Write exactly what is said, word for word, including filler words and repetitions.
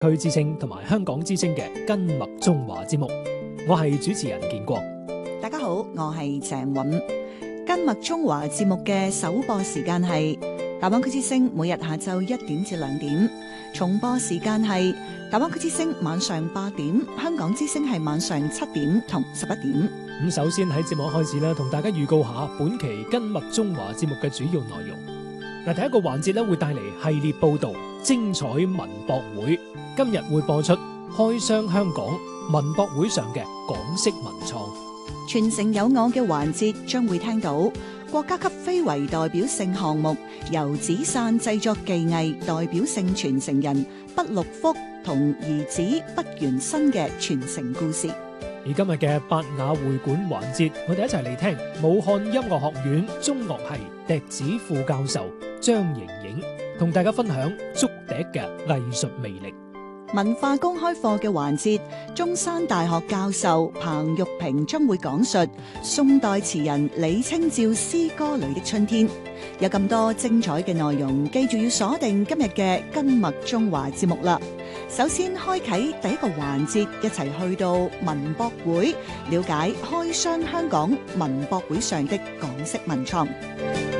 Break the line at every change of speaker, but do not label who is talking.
區之聲同埋香港之聲嘅根脈中華節目，我係主持人建國。
大家好，我係鄭韻。根脈中華節目嘅首播時間係大灣區之聲，每日下晝一點至兩點；重播時間係大灣區之聲晚上八點，香港之聲係晚上七點同十一點。
咁首先喺節目開始咧，同大家預告下本期根脈中華節目嘅主要內容。嗱，第一個環節咧會帶嚟系列報道，精彩文博會。今日會播出開箱香港文博會上嘅港式文創。
傳承有我嘅環節將會聽到國家級非遺代表性項目，由紙傘製作技藝代表性傳承人畢陸福同兒子畢元新嘅傳承故事。
而今日嘅百雅會館環節，我哋一齊嚟聽武漢音樂學院中樂系笛子副教授張瑩瑩同大家分享竹笛嘅藝術魅力。
文化公開課嘅環節，中山大學教授彭玉平將會講述宋代詞人李清照詩歌裏的春天。有咁多精彩嘅內容，記住要鎖定今日嘅根脈中華節目啦。首先開啟第一個環節，一齊去到文博會，了解開箱香港文博會上的港式文創。